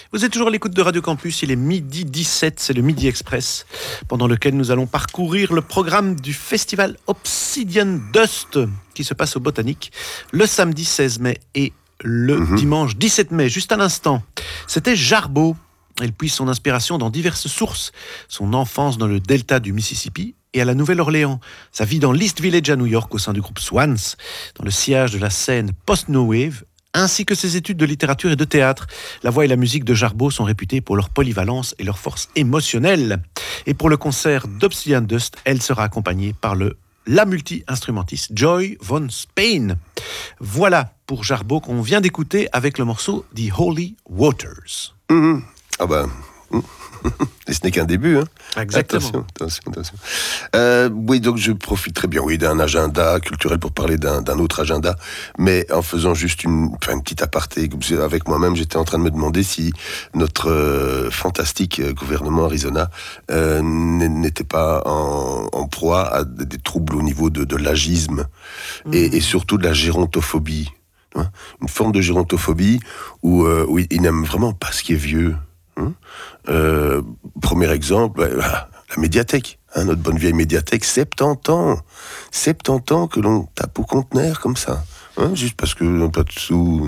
Vous êtes toujours à l'écoute de Radio Campus, il est midi 17, c'est le Midi Express, pendant lequel nous allons parcourir le programme du festival Obsidian Dust, qui se passe au Botanique, le samedi 16 mai et le dimanche 17 mai. Juste à l'instant, c'était Jarbo. Il puise son inspiration dans diverses sources, son enfance dans le delta du Mississippi et à la Nouvelle-Orléans, sa vie dans l'East Village à New York au sein du groupe Swans, dans le sillage de la scène post-no wave, ainsi que ses études de littérature et de théâtre. La voix et la musique de Jarbo sont réputées pour leur polyvalence et leur force émotionnelle. Et pour le concert d'Obsidian Dust, elle sera accompagnée par la multi-instrumentiste Joy Von Spain. Voilà pour Jarbo qu'on vient d'écouter avec le morceau The Holy Waters. Ah ben... Et ce n'est qu'un début, hein. Exactement. Attention. Oui, donc je profiterai bien, d'un agenda culturel pour parler d'un autre agenda, mais en faisant juste une petite aparté. Avec moi-même, j'étais en train de me demander si notre fantastique gouvernement Arizona n'était pas en proie à des troubles au niveau de l'agisme et surtout de la gérontophobie. Hein, une forme de gérontophobie où ils n'aiment vraiment pas ce qui est vieux. Premier exemple, la médiathèque, notre bonne vieille médiathèque, 70 ans que l'on tape au conteneur comme ça, juste parce que n'ont pas de sous.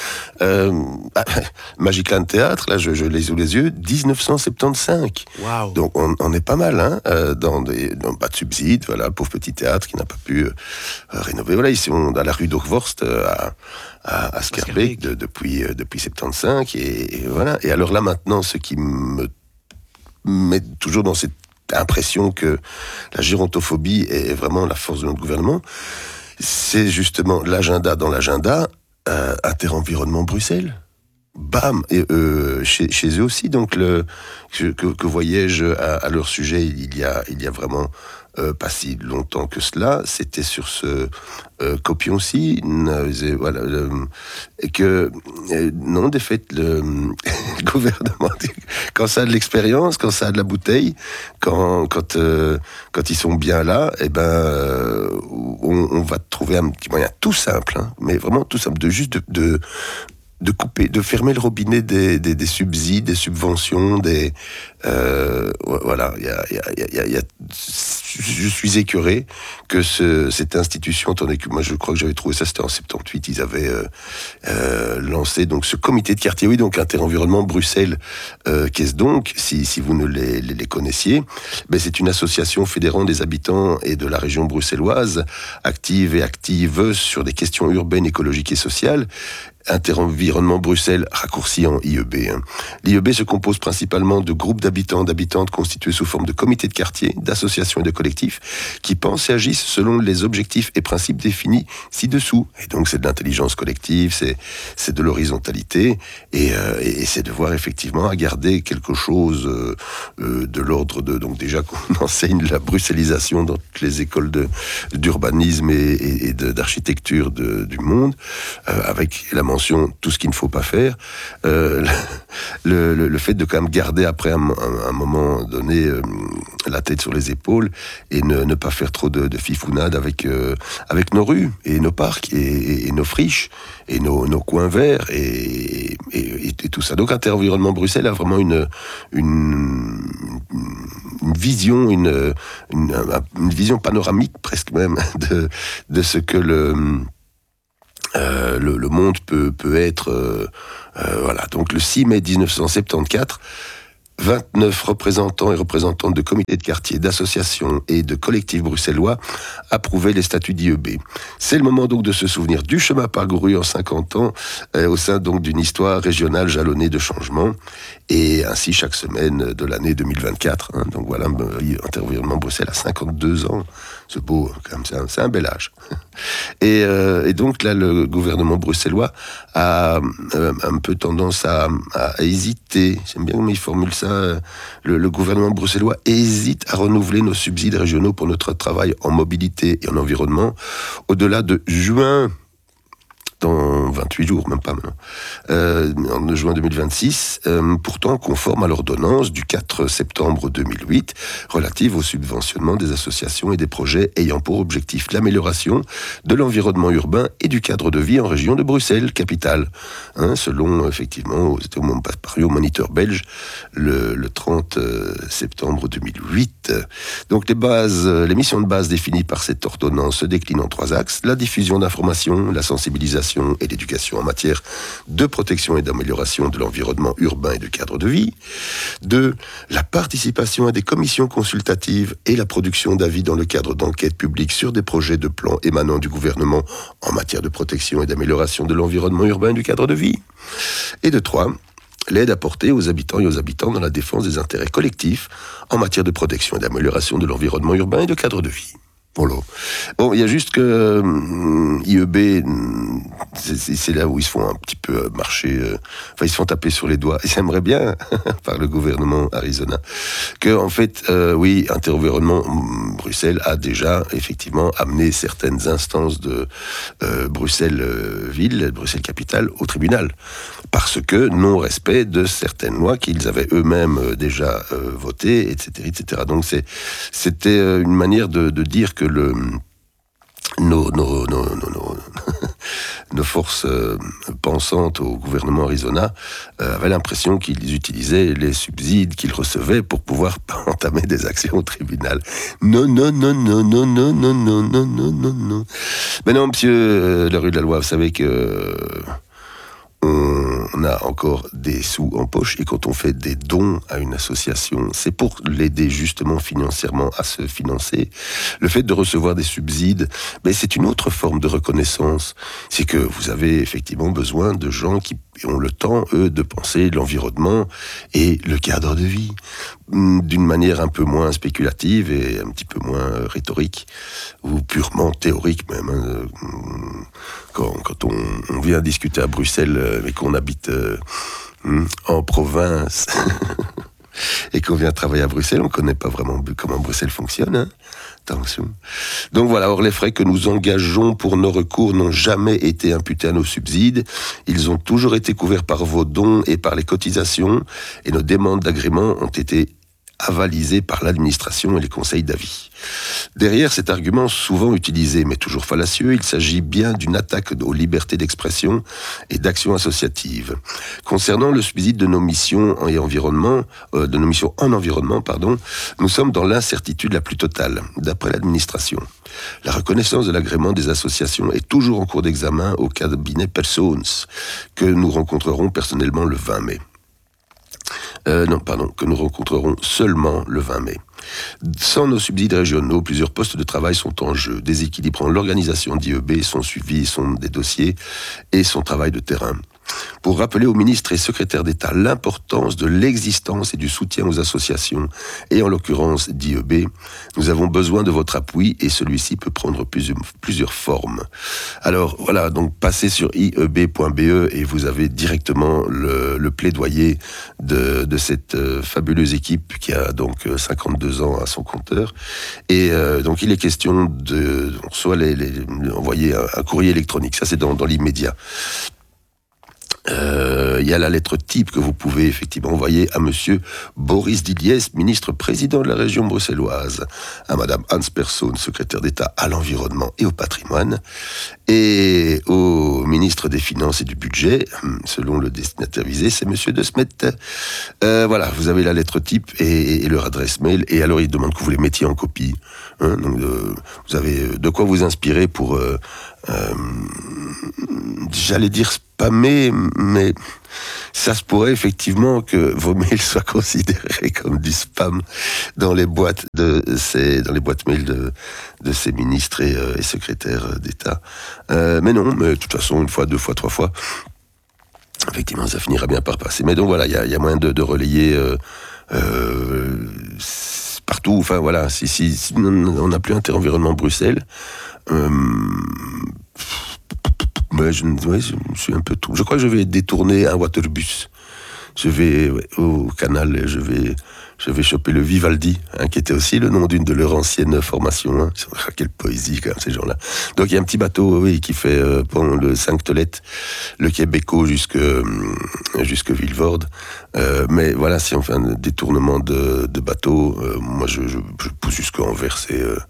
Magicland Théâtre, là je l'ai sous les yeux, 1975. Wow. Donc on est pas mal, dans pas de subsides, voilà, pauvre petit théâtre qui n'a pas pu rénover. Voilà, ici on à la rue d'Ochvorst à Schaerbeek depuis 75 et voilà. Et alors là maintenant, ce qui me met toujours dans cette impression que la gérontophobie est vraiment la force de notre gouvernement, c'est justement l'agenda dans l'agenda, Interenvironnement Bruxelles. Bam, et chez eux aussi. Donc que voyais-je à leur sujet il y a vraiment pas si longtemps que cela, c'était sur ce copion-ci, voilà, et que non, de fait, le gouvernement, quand ça a de l'expérience, quand ça a de la bouteille, quand ils sont bien là, on va trouver un petit moyen tout simple, mais vraiment tout simple, de couper, de fermer le robinet des subsides, des subventions, voilà, je suis écœuré que cette institution, attendez, que moi je crois que j'avais trouvé ça, c'était en 78, ils avaient lancé donc ce comité de quartier, oui, donc Interenvironnement Bruxelles, qu'est-ce donc, si vous ne les connaissiez, c'est une association fédérant des habitants et de la région bruxelloise, active et active sur des questions urbaines, écologiques et sociales. Interenvironnement Bruxelles, raccourci en IEB. L'IEB se compose principalement de groupes d'habitantes constitués sous forme de comités de quartier, d'associations et de collectifs qui pensent et agissent selon les objectifs et principes définis ci-dessous. Et donc c'est de l'intelligence collective, c'est de l'horizontalité et c'est de voir effectivement à garder quelque chose de l'ordre de... Donc déjà qu'on enseigne la bruxellisation dans toutes les écoles d'urbanisme et d'architecture du monde, avec la mention tout ce qu'il ne faut pas faire, le fait de quand même garder après un moment donné la tête sur les épaules et ne pas faire trop de fifounades avec nos rues et nos parcs et nos friches et nos coins verts et tout ça. Donc Interenvironnement Bruxelles a vraiment une vision, une vision panoramique presque même de ce que le monde peut être... voilà. Donc le 6 mai 1974, 29 représentants et représentantes de comités de quartier, d'associations et de collectifs bruxellois approuvaient les statuts d'IEB. C'est le moment donc de se souvenir du chemin parcouru en 50 ans au sein donc d'une histoire régionale jalonnée de changements et ainsi chaque semaine de l'année 2024. Donc voilà, Interenvironnement Bruxelles a 52 ans. C'est beau, comme ça, c'est un bel âge. Et donc là, le gouvernement bruxellois a un peu tendance à hésiter. J'aime bien comment il formule ça. Le gouvernement bruxellois hésite à renouveler nos subsides régionaux pour notre travail en mobilité et en environnement au-delà de juin dans 28 jours, même pas maintenant, en juin 2026, pourtant conforme à l'ordonnance du 4 septembre 2008 relative au subventionnement des associations et des projets ayant pour objectif l'amélioration de l'environnement urbain et du cadre de vie en région de Bruxelles, capitale. Selon, effectivement, c'était paru au Moniteur belge le 30 septembre 2008. Donc les missions de base définies par cette ordonnance se déclinent en 3 axes: la diffusion d'informations, la sensibilisation et l'éducation en matière de protection et d'amélioration de l'environnement urbain et du cadre de vie. 2. La participation à des commissions consultatives et la production d'avis dans le cadre d'enquêtes publiques sur des projets de plans émanant du gouvernement en matière de protection et d'amélioration de l'environnement urbain et du cadre de vie. Et 3. L'aide apportée aux habitants et aux habitants dans la défense des intérêts collectifs en matière de protection et d'amélioration de l'environnement urbain et de cadre de vie. Bon, il y a juste que IEB, c'est là où ils se font un petit peu marcher, ils se font taper sur les doigts. Et j'aimerais bien, par le gouvernement Arizona, que, en fait, oui, Interenvironnement Bruxelles a déjà, effectivement, amené certaines instances de Bruxelles-Ville, Bruxelles-Capitale, au tribunal. Parce que non-respect de certaines lois qu'ils avaient eux-mêmes déjà votées, etc., etc. Donc, c'était une manière de dire que nos forces pensantes au gouvernement Arizona avaient l'impression qu'ils utilisaient les subsides qu'ils recevaient pour pouvoir entamer des actions au tribunal. Non. Mais non, monsieur Larue de la Loi, vous savez que on a encore des sous en poche, et quand on fait des dons à une association, c'est pour l'aider justement financièrement à se financer. Le fait de recevoir des subsides, c'est une autre forme de reconnaissance. C'est que vous avez effectivement besoin de gens qui ont le temps, eux, de penser l'environnement et le cadre de vie d'une manière un peu moins spéculative et un petit peu moins rhétorique, ou purement théorique même. Quand on vient discuter à Bruxelles, mais qu'on habite en province et qu'on vient travailler à Bruxelles, on ne connaît pas vraiment comment Bruxelles fonctionne. Attention. Donc voilà, or les frais que nous engageons pour nos recours n'ont jamais été imputés à nos subsides. Ils ont toujours été couverts par vos dons et par les cotisations, et nos demandes d'agrément ont été avalisées par l'administration et les conseils d'avis. Derrière cet argument souvent utilisé, mais toujours fallacieux, il s'agit bien d'une attaque aux libertés d'expression et d'action associative. Concernant le subside de nos missions en environnement, nous sommes dans l'incertitude la plus totale, d'après l'administration. La reconnaissance de l'agrément des associations est toujours en cours d'examen au cabinet Persons, que nous rencontrerons personnellement le 20 mai. Que nous rencontrerons seulement le 20 mai. Sans nos subsides régionaux, plusieurs postes de travail sont en jeu, déséquilibrant l'organisation d'IEB, son suivi, des dossiers et son travail de terrain. Pour rappeler aux ministres et secrétaires d'État l'importance de l'existence et du soutien aux associations, et en l'occurrence d'IEB, nous avons besoin de votre appui, et celui-ci peut prendre plusieurs formes. Alors voilà, donc passez sur ieb.be et vous avez directement le plaidoyer de cette fabuleuse équipe qui a donc 52 ans à son compteur. Et donc il est question de soit envoyer un courrier électronique, ça c'est dans l'immédiat. Il y a la lettre type que vous pouvez effectivement envoyer à monsieur Boris Didiès, ministre président de la région bruxelloise, à madame Hans Persson, secrétaire d'État à l'environnement et au patrimoine, et au ministre des Finances et du Budget, selon le destinataire visé, c'est monsieur De Smet. Voilà, vous avez la lettre type et leur adresse mail, et alors il demande que vous les mettiez en copie. Donc vous avez de quoi vous inspirer pour, j'allais dire spammer, mais ça se pourrait effectivement que vos mails soient considérés comme du spam dans les boîtes mails de ces ministres et secrétaires d'État. Mais non, mais de toute façon, une fois, deux fois, trois fois, effectivement, ça finira bien par passer. Mais donc voilà, il y a moyen de relayer partout. Enfin voilà, si on n'a plus Interenvironnement Bruxelles, mais je suis un peu tout. Je crois que je vais détourner un waterbus. je vais au canal, je vais choper le Vivaldi, qui était aussi le nom d'une de leurs anciennes formations. Quelle poésie, quand même, ces gens-là. Donc, il y a un petit bateau, qui fait le 5 Tolettes, le quai Béco jusque Vilvoorde. Mais voilà, si on fait un détournement de bateau, moi, je pousse jusqu'à Anvers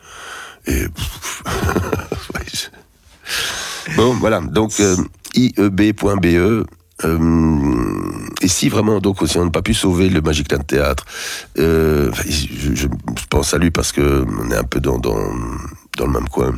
Bon, voilà. Donc, ieb.be. Et si vraiment, donc, si on n'a pas pu sauver le Magicland Théâtre, je pense à lui parce que on est un peu dans le même coin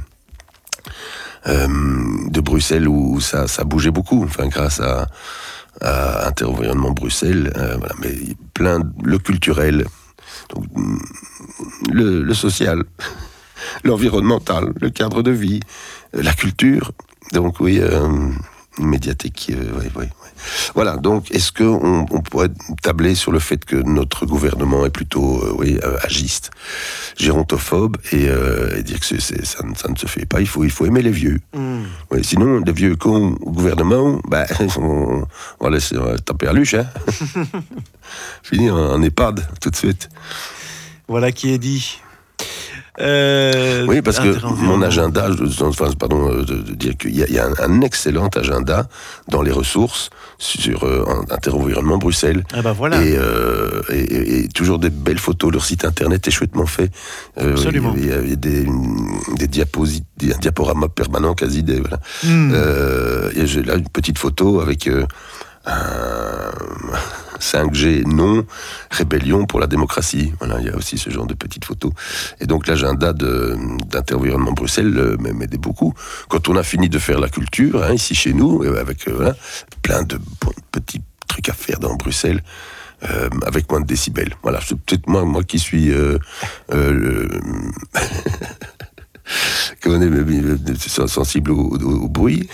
de Bruxelles où ça bougeait beaucoup, enfin grâce à Interenvironnement Bruxelles, voilà, mais le culturel, donc, le social, l'environnemental, le cadre de vie, la culture, donc oui. Une médiathèque, oui. Voilà, donc est-ce qu'on pourrait tabler sur le fait que notre gouvernement est plutôt agiste, gérontophobe, et dire que ça ne se fait pas, il faut aimer les vieux. Ouais, sinon, les vieux cons au gouvernement, on va taper à luche, finir en EHPAD tout de suite. Voilà qui est dit. Oui, parce que mon agenda, de dire qu'il y a un excellent agenda dans les ressources sur Interenvironnement Bruxelles. Ah bah voilà. Et toujours des belles photos. Leur site internet est chouettement fait. Absolument. Il y a des diaporamas permanents quasi. Voilà. Et j'ai là une petite photo avec un 5G non, rébellion pour la démocratie. Voilà, il y a aussi ce genre de petites photos. Et donc l'agenda d'Interenvironnement Bruxelles m'aidait beaucoup. Quand on a fini de faire la culture, ici chez nous, avec plein de petits trucs à faire dans Bruxelles, avec moins de décibels. Voilà, c'est peut-être moi qui suis sensible au bruit.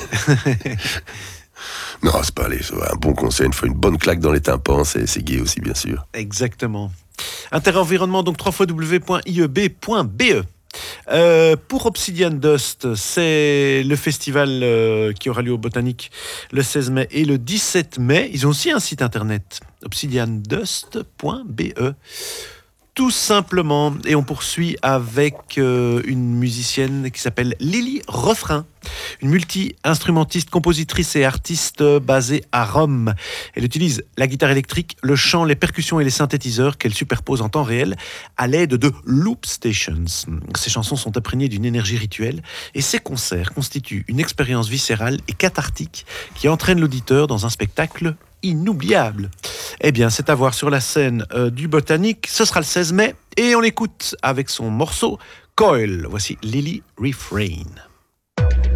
Non, c'est pas un bon conseil, une fois une bonne claque dans les tympans, c'est gai aussi, bien sûr. Exactement. Interenvironnement, donc www.ieb.be. Pour Obsidian Dust, c'est le festival qui aura lieu au Botanique le 16 mai et le 17 mai. Ils ont aussi un site internet, obsidiandust.be. Tout simplement, et on poursuit avec une musicienne qui s'appelle Lily Refrain, une multi-instrumentiste, compositrice et artiste basée à Rome. Elle utilise la guitare électrique, le chant, les percussions et les synthétiseurs qu'elle superpose en temps réel à l'aide de loop stations. Ses chansons sont imprégnées d'une énergie rituelle et ses concerts constituent une expérience viscérale et cathartique qui entraîne l'auditeur dans un spectacle inoubliable. Eh bien, c'est à voir sur la scène du Botanique. Ce sera le 16 mai et on l'écoute avec son morceau Coil. Voici Lily Refrain.